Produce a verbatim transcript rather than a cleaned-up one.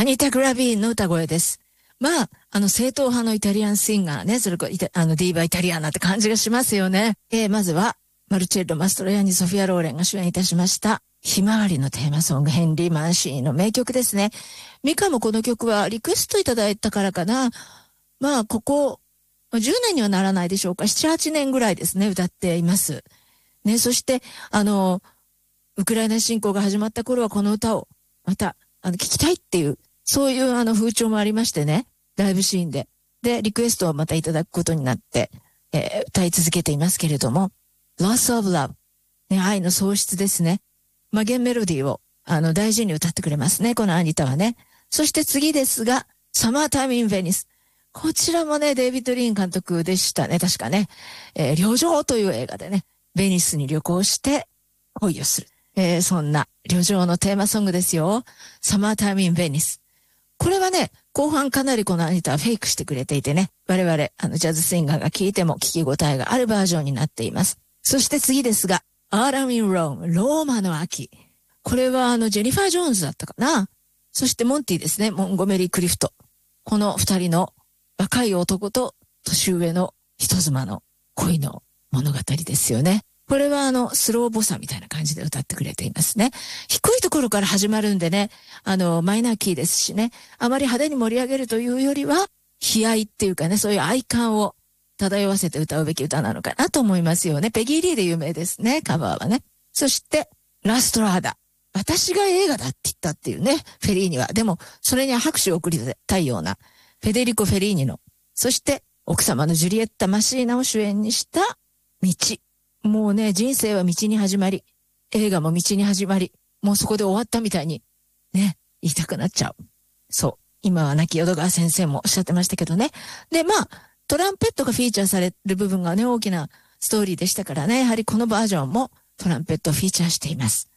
アニタ・グラビーンの歌声です。まあ、あの、正統派のイタリアンシンガーね、それこそ、あの、ディーバイタリアーナって感じがしますよね。えー、まずは、マルチェッロ・マストロヤニ・ソフィア・ローレンが主演いたしました、ひまわりのテーマソング、ヘンリー・マンシーニの名曲ですね。ミカもこの曲はリクエストいただいたからかな。まあ、ここ、じゅうねんにはならないでしょうか。なな、はちねんぐらいですね、歌っています。ね、そして、あの、ウクライナ侵攻が始まった頃はこの歌を、また、あの、聞きたいっていう、そういうあの風潮もありましてね、ライブシーンで。で、リクエストをまたいただくことになって、えー、歌い続けていますけれども、Loss of Love、ね、愛の喪失ですね。まあ、原メロディーを、あの、大事に歌ってくれますね、このアニタはね。そして次ですが、Summertime in Venice。こちらもね、デイビッド・リーン監督でしたね、確かね。えー、旅情という映画でね、ベニスに旅行して恋をする。えー、そんな旅情のテーマソングですよ。Summertime in Venice。これはね、後半かなりこのアニタはフェイクしてくれていてね、我々、あの、ジャズシンガーが聴いても聞き応えがあるバージョンになっています。そして次ですが、Autumn in Rome、ローマの秋。これはあの、ジェニファー・ジョーンズだったかな。そしてモンティですね、モンゴメリー・クリフト。この二人の若い男と年上の人妻の恋の物語ですよね。これはあの、スローボサみたいな感じで歌ってくれていますね。低いところから始まるんでね、あの、マイナーキーですしね、あまり派手に盛り上げるというよりは、悲哀っていうかね、そういう愛感を漂わせて歌うべき歌なのかなと思いますよね。ペギー・リーで有名ですね、カバーはね。そして、ラストラーダ。私が映画だって言ったっていうね、フェリーニは。でも、それには拍手を送りたいような、フェデリコ・フェリーニの、そして、奥様のジュリエッタ・マシーナを主演にした道。もうね、人生は道に始まり、映画も道に始まり、もうそこで終わったみたいに、ね、言いたくなっちゃう。そう。今は亡き淀川先生もおっしゃってましたけどね。で、まあ、トランペットがフィーチャーされる部分がね、大きなストーリーでしたからね、やはりこのバージョンもトランペットをフィーチャーしています。